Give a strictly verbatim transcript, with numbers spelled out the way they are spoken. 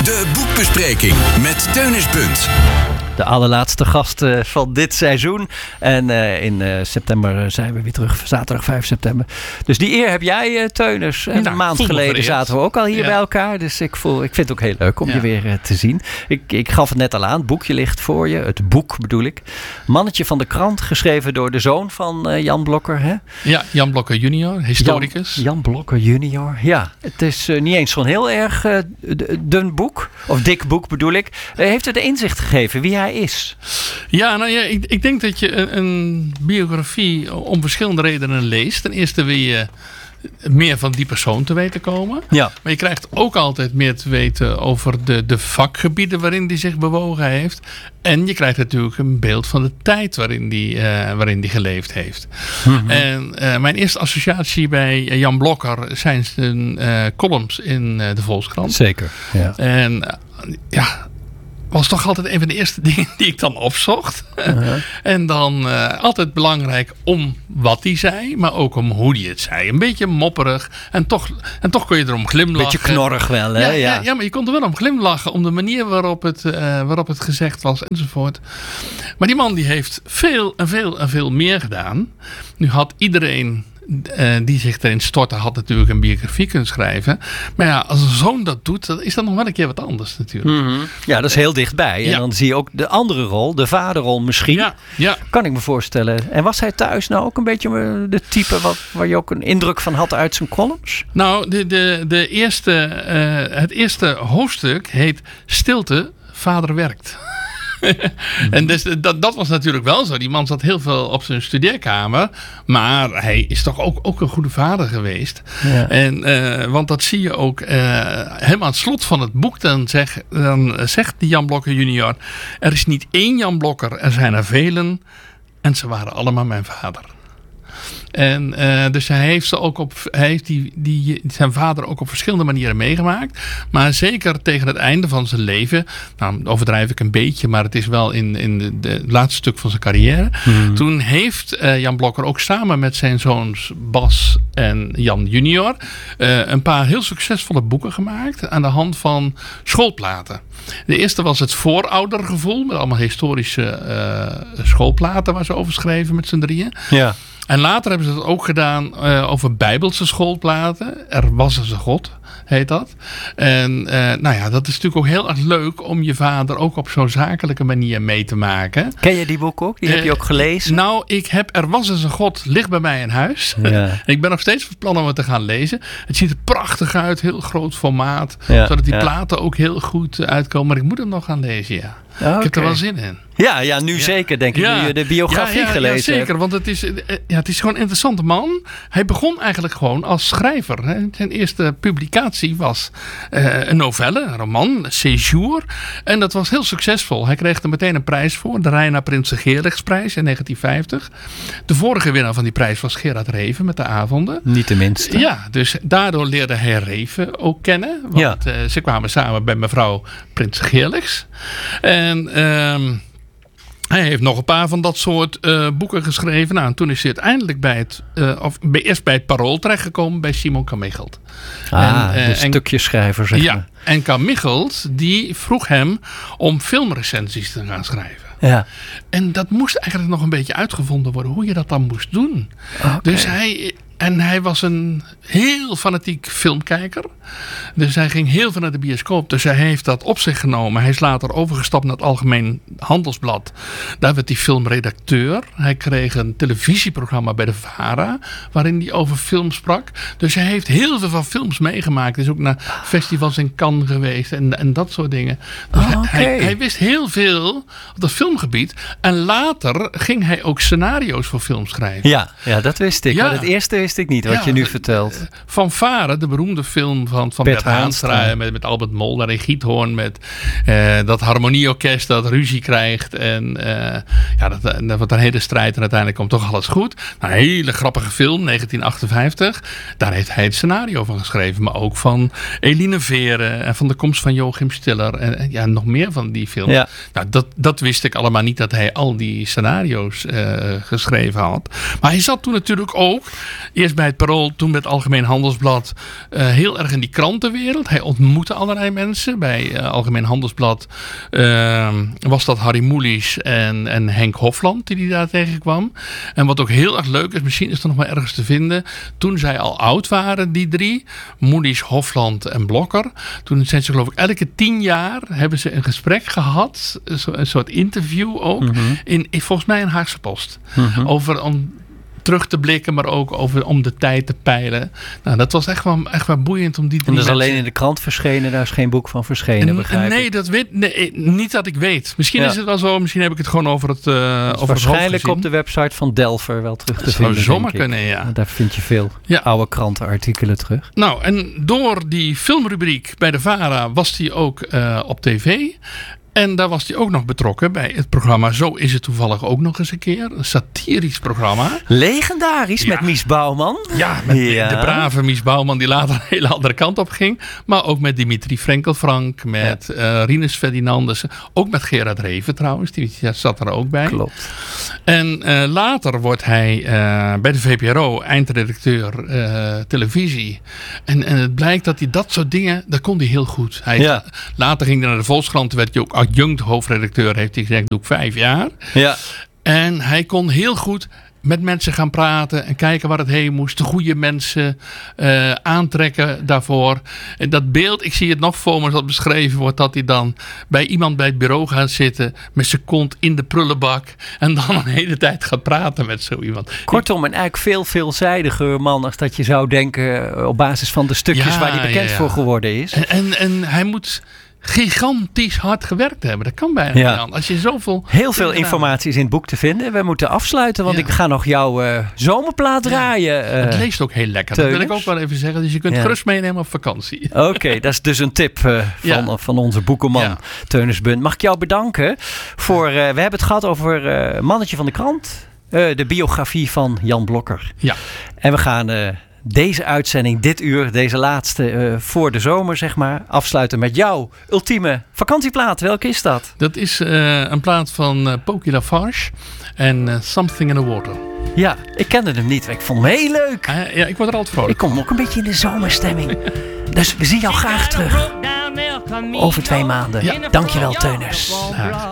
De boekbespreking met Teunis Bunt. De allerlaatste gast uh, van dit seizoen. En uh, in uh, september zijn we weer terug. Zaterdag vijf september. Dus die eer heb jij, uh, Teunis. En nou, een maand geleden zaten we ook al hier ja. bij elkaar. Dus ik, voel, ik vind het ook heel leuk om ja. je weer uh, te zien. Ik, ik gaf het net al aan. Het boekje ligt voor je. Het boek bedoel ik. Mannetje van de krant. Geschreven door de zoon van uh, Jan Blokker. Hè? Ja, Jan Blokker junior. Historicus. Jan, Jan Blokker junior. Ja, het is uh, niet eens zo'n heel erg uh, dun boek. Of dik boek bedoel ik. Uh, heeft het inzicht gegeven wie hij is? Ja, nou ja, ik, ik denk dat je een, een biografie om verschillende redenen leest. Ten eerste wil je meer van die persoon te weten komen. Ja. Maar je krijgt ook altijd meer te weten over de, de vakgebieden waarin die zich bewogen heeft. En je krijgt natuurlijk een beeld van de tijd waarin die, uh, waarin die geleefd heeft. Mm-hmm. En uh, mijn eerste associatie bij Jan Blokker zijn zijn uh, columns in uh, de Volkskrant. Zeker. Ja. En uh, ja... was toch altijd een van de eerste dingen die ik dan opzocht. Uh-huh. En dan uh, altijd belangrijk om wat hij zei, maar ook om hoe hij het zei. Een beetje mopperig en toch, en toch kon je erom glimlachen. Beetje knorrig wel, hè? Ja, ja. Ja, ja, maar je kon er wel om glimlachen, om de manier waarop het, uh, waarop het gezegd was enzovoort. Maar die man die heeft veel en veel en veel meer gedaan. Nu had iedereen... Uh, die zich erin stortte, had natuurlijk een biografie kunnen schrijven. Maar ja, als een zoon dat doet, dan is dat nog wel een keer wat anders natuurlijk. Mm-hmm. Ja, dat is heel dichtbij. En ja. dan zie je ook de andere rol, de vaderrol misschien. Ja. Ja. Kan ik me voorstellen. En was hij thuis nou ook een beetje de type wat, waar je ook een indruk van had uit zijn columns? Nou, de, de, de eerste, uh, het eerste hoofdstuk heet Stilte, vader werkt. En dus, dat, dat was natuurlijk wel zo. Die man zat heel veel op zijn studeerkamer. Maar hij is toch ook, ook een goede vader geweest. Ja. En, uh, want dat zie je ook uh, helemaal aan het slot van het boek. Dan, zeg, dan zegt die Jan Blokker junior... er is niet één Jan Blokker, er zijn er velen. En ze waren allemaal mijn vader. En uh, dus hij heeft, ze ook op, hij heeft die, die, zijn vader ook op verschillende manieren meegemaakt. Maar zeker tegen het einde van zijn leven. Nou, overdrijf ik een beetje. Maar het is wel in, in de, de, het laatste stuk van zijn carrière. Hmm. Toen heeft uh, Jan Blokker ook samen met zijn zoons Bas en Jan junior. Uh, een paar heel succesvolle boeken gemaakt. Aan de hand van schoolplaten. De eerste was het Vooroudergevoel. Met allemaal historische uh, schoolplaten waar ze over schreven met z'n drieën. Ja. En later hebben ze dat ook gedaan uh, over Bijbelse schoolplaten. Er was eens een God, heet dat. En uh, nou ja, dat is natuurlijk ook heel erg leuk om je vader ook op zo'n zakelijke manier mee te maken. Ken je die boek ook? Die uh, heb je ook gelezen? Nou, ik heb Er was eens een God, ligt bij mij in huis. Ja. Ik ben nog steeds van plan om het te gaan lezen. Het ziet er prachtig uit, heel groot formaat. Ja, zodat die ja. platen ook heel goed uitkomen. Maar ik moet hem nog gaan lezen, ja. Okay. Ik heb er wel zin in. Ja, ja nu ja. zeker denk ik, ja. nu je de biografie ja, ja, gelezen ja, zeker, hebt. Want het is, ja, het is gewoon een interessante man. Hij begon eigenlijk gewoon als schrijver. Hè. Zijn eerste publicatie was uh, een novelle, een roman, Séjour. En dat was heel succesvol. Hij kreeg er meteen een prijs voor, de Reina Prinsen Geerligsprijs in negentien vijftig. De vorige winnaar van die prijs was Gerard Reven met De Avonden. Niet de minste. Ja, dus daardoor leerde hij Reven ook kennen. Want ja. uh, ze kwamen samen bij mevrouw Prins Geerligs. En... Um, Hij heeft nog een paar van dat soort uh, boeken geschreven. Nou, en toen is hij uiteindelijk bij het, uh, of bij, eerst bij het Parool terechtgekomen bij Simon Carmichelt. Ah, en, uh, de stukjeschrijver zeg ja, maar. En Carmichelt die vroeg hem om filmrecensies te gaan schrijven. Ja. En dat moest eigenlijk nog een beetje uitgevonden worden hoe je dat dan moest doen. Okay. Dus hij... En hij was een heel fanatiek filmkijker. Dus hij ging heel veel naar de bioscoop. Dus hij heeft dat op zich genomen. Hij is later overgestapt naar het Algemeen Handelsblad. Daar werd hij filmredacteur. Hij kreeg een televisieprogramma bij de VARA. Waarin hij over film sprak. Dus hij heeft heel veel van films meegemaakt. Hij is ook naar festivals in Cannes geweest. En, en dat soort dingen. Dus oh, okay. hij, hij wist heel veel op dat filmgebied. En later ging hij ook scenario's voor films schrijven. Ja, ja dat wist ik. Ja. Maar het eerste wist ik niet, wat ja, je nu vertelt. Van Varen, de beroemde film van, van Bert, Bert Haanstra met, met Albert Mol, daar in Giethoorn met uh, dat harmonieorkest dat ruzie krijgt en uh, ja, dat, dat wordt een hele strijd en uiteindelijk komt toch alles goed. Nou, een hele grappige film, negentien achtenvijftig. Daar heeft hij het scenario van geschreven, maar ook van Eline Veren en van de komst van Joachim Stiller en, en ja, nog meer van die films. Ja. Nou, dat, dat wist ik allemaal niet, dat hij al die scenario's uh, geschreven had. Maar hij zat toen natuurlijk ook Eerst bij het Parool, toen bij het Algemeen Handelsblad. Uh, heel erg in die krantenwereld. Hij ontmoette allerlei mensen. Bij uh, Algemeen Handelsblad uh, was dat Harry Mulisch en, en Henk Hofland die hij daar tegenkwam. En wat ook heel erg leuk is, misschien is het nog wel ergens te vinden. Toen zij al oud waren, die drie, Mulisch, Hofland en Blokker. Toen zijn ze geloof ik elke tien jaar hebben ze een gesprek gehad. Een soort interview ook. Mm-hmm. In, in volgens mij een Haagse Post. Mm-hmm. Over om terug te blikken, maar ook over, om de tijd te peilen. Nou, dat was echt wel, echt wel boeiend om die drie En dat is mensen... alleen in de krant verschenen, daar is geen boek van verschenen, en, begrijp nee, ik. dat weet, nee, niet dat ik weet. Misschien ja. is het wel zo, misschien heb ik het gewoon over het uh, over waarschijnlijk het op de website van Delver wel terug te dat vinden. Dat zou zomaar kunnen, ja. Daar vind je veel ja. oude krantenartikelen terug. Nou, en door die filmrubriek bij de VARA was hij ook uh, op tv. En daar was hij ook nog betrokken bij het programma Zo is het toevallig ook nog eens een keer. Een satirisch programma. Legendarisch ja. met Mies Bouwman. Ja, met ja. de brave Mies Bouwman die later een hele andere kant op ging. Maar ook met Dimitri Frenkel-Frank, met ja. uh, Rinus Ferdinandus. Ook met Gerard Reven trouwens, die zat er ook bij. Klopt. En uh, later wordt hij uh, bij de V P R O eindredacteur uh, televisie. En, en het blijkt dat hij dat soort dingen, dat kon hij heel goed. Hij ja. Later ging hij naar de Volkskrant, werd hij ook adjunct hoofdredacteur, heeft hij gezegd, doe ik vijf jaar. Ja. En hij kon heel goed met mensen gaan praten en kijken waar het heen moest. De goede mensen uh, aantrekken daarvoor. En dat beeld, ik zie het nog voor me dat beschreven wordt, dat hij dan bij iemand bij het bureau gaat zitten met zijn kont in de prullenbak en dan een hele tijd gaat praten met zo iemand. Kortom, een eigenlijk veel veelzijdiger man als dat je zou denken op basis van de stukjes ja, waar hij bekend ja, ja. voor geworden is. En, en, en hij moet gigantisch hard gewerkt hebben. Dat kan bijna ja. niet. Als je zoveel... Heel veel informatie is in het boek te vinden. We moeten afsluiten, want ja. ik ga nog jouw uh, zomerplaat draaien. Ja. Uh, het leest ook heel lekker. Teuners. Dat wil ik ook wel even zeggen. Dus je kunt ja. gerust meenemen op vakantie. Oké, okay, dat is dus een tip uh, van, ja. van onze boekenman ja. Teuners Bunt. Mag ik jou bedanken voor... Uh, we hebben het gehad over uh, Mannetje van de Krant. Uh, de biografie van Jan Blokker. Ja. En we gaan... Uh, Deze uitzending, dit uur, deze laatste uh, voor de zomer, zeg maar, afsluiten met jouw ultieme vakantieplaat. Welke is dat? Dat is uh, een plaat van uh, Pokey Lafarge en uh, Something in the Water. Ja, ik kende hem niet. Ik vond hem heel leuk. Uh, ja, ik word er altijd vrolijk. Ik kom ook een beetje in de zomerstemming. Dus we zien jou graag terug. Over twee maanden. Ja. Dankjewel, Teuners. Ja.